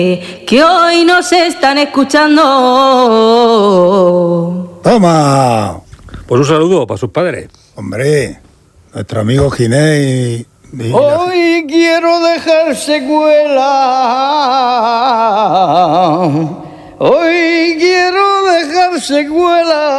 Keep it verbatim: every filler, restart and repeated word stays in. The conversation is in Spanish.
que hoy nos están escuchando. ¡Toma! Pues un saludo para sus padres. Hombre, nuestro amigo Ginés y... y Hoy quiero dejar secuela. Hoy quiero dejar secuela.